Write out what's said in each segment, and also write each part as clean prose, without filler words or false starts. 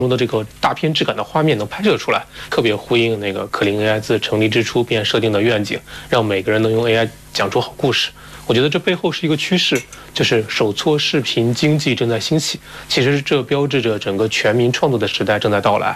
中的这个大片质感的画面能拍摄出来，特别呼应那个可伶 AI 自成立之初便设定的愿景，让每个人能用 AI 讲出好故事。我觉得这背后是一个趋势，就是手撮视频经济正在兴起，其实这标志着整个全民创作的时代正在到来。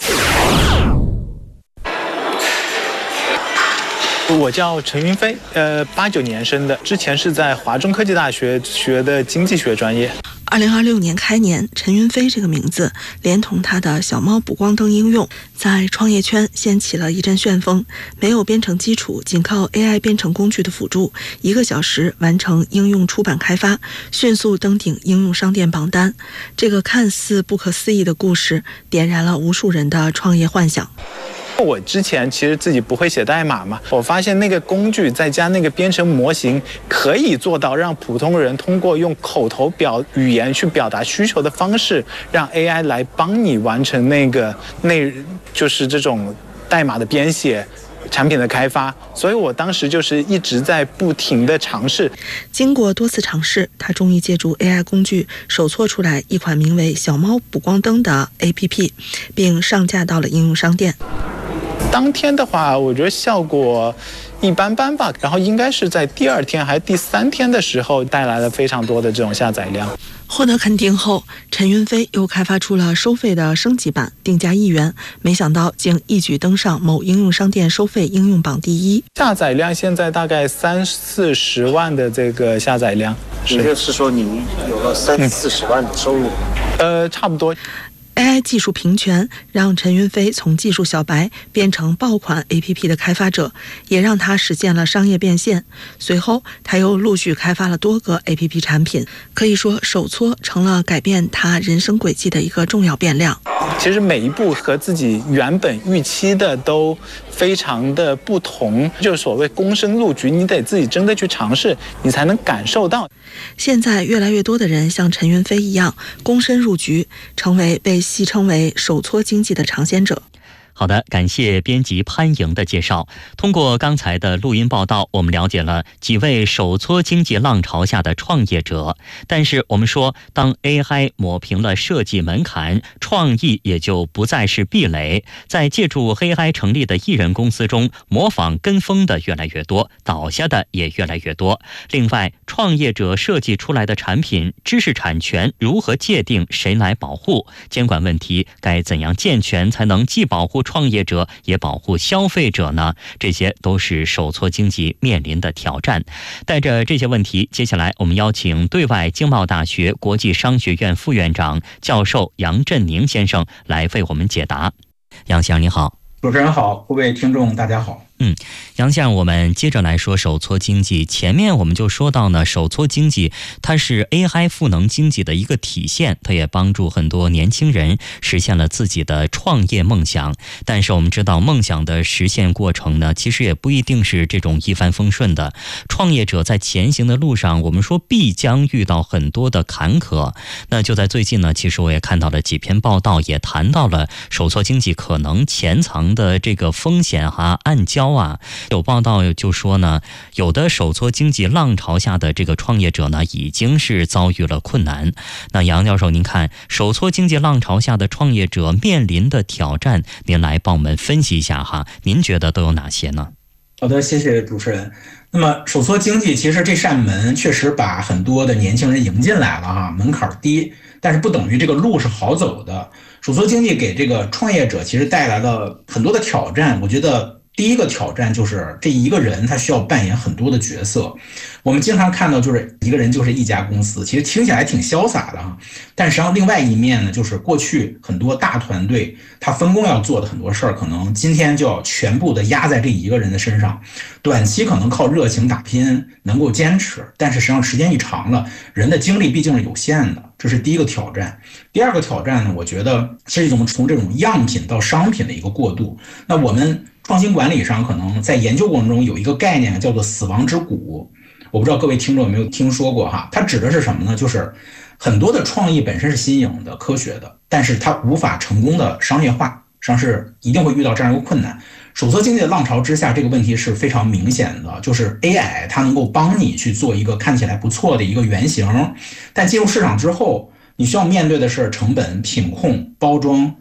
我叫陈云飞，89年生的，之前是在华中科技大学学的经济学专业。 2026年开年，陈云飞这个名字连同他的小猫补光灯应用，在创业圈掀起了一阵旋风。没有编程基础，仅靠 AI 编程工具的辅助，1个小时完成应用出版开发，迅速登顶应用商店榜单。这个看似不可思议的故事，点燃了无数人的创业幻想。 我之前其实自己不会写代码嘛，我发现那个工具再加那个编程模型，可以做到让普通人通过用口头语言去表达需求的方式，让 AI 来帮你完成就是这种代码的编写。产品的开发，所以我当时就是一直在不停的尝试。 经过多次尝试，他终于借助 AI 工具手搓出来一款名为小猫补光灯的 APP， 并上架到了应用商店。 当天的话，我觉得效果一般般吧，然后应该是在第2天还是第3天的时候带来了非常多的这种下载量。 获得肯定后，陈云飞又开发出了收费的升级版，定价1元，没想到竟一举登上某应用商店收费应用榜第1。 下载量现在大概30-40万的这个下载量。 也就是说你有了30-40万的收入？ 差不多。 AI 技术平权让陈云飞从技术小白变成爆款 APP 的开发者，也让他实现了商业变现。随后他又陆续开发了多个 APP 产品，可以说手搓成了改变他人生轨迹的一个重要变量。 其实每一步和自己原本预期的都非常的不同，就是所谓躬身入局，你得自己真的去尝试，你才能感受到。 现在越来越多的人像陈云飞一样躬身入局，成为被戏称为手搓经济的尝鲜者。 好的，感谢编辑潘莹的介绍。通过刚才的录音报道，我们了解了几位手搓经济浪潮下的创业者。但是我们说，当 AI 抹平了设计门槛，创意也就不再是壁垒。在借助 AI 成立的艺人公司中，模仿跟风的越来越多，倒下的也越来越多。另外，创业者设计出来的产品，知识产权如何界定，谁来保护？监管问题该怎样健全，才能既保护创业者也保护消费者呢？这些都是手搓经济面临的挑战。带着这些问题，接下来我们邀请对外经贸大学国际商学院副院长教授杨振宁先生来为我们解答。杨先生你好。 主持人好，各位听众大家好。 杨先生，我们接着来说手搓经济。前面我们就说到呢，手搓经济它是 AI 赋能经济的一个体现，它也帮助很多年轻人实现了自己的创业梦想。但是我们知道，梦想的实现过程呢，其实也不一定是这种一帆风顺的。创业者在前行的路上，我们说必将遇到很多的坎坷。那就在最近呢，其实我也看到了几篇报道，也谈到了手搓经济可能潜藏的这个风险暗礁。有报道就说呢，有的手搓经济浪潮下的这个创业者呢，已经是遭遇了困难。那杨教授，您看手搓经济浪潮下的创业者面临的挑战，您来帮我们分析一下您觉得都有哪些呢？ 好的，谢谢主持人。那么手搓经济其实这扇门确实把很多的年轻人迎进来了门槛低，但是不等于这个路是好走的。手搓经济给这个创业者其实带来了很多的挑战。我觉得第一个挑战就是这一个人他需要扮演很多的角色。我们经常看到就是一个人就是一家公司，其实听起来挺潇洒的但实际上另外一面呢，就是过去很多大团队他分工要做的很多事儿，可能今天就要全部的压在这一个人的身上。短期可能靠热情打拼能够坚持，但是实际上时间一长了，人的精力毕竟是有限的，这是第一个挑战。第二个挑战呢，我觉得是一种从这种样品到商品的一个过渡。那我们创新管理上可能在研究过程中有一个概念叫做死亡之谷，我不知道各位听众有没有听说过它指的是什么呢？就是很多的创意本身是新颖的科学的，但是它无法成功的商业化，实际上是一定会遇到这样一个困难。手搓经济的浪潮之下，这个问题是非常明显的，就是 AI 它能够帮你去做一个看起来不错的一个原型，但进入市场之后， 你需要面对的是成本、品控、包装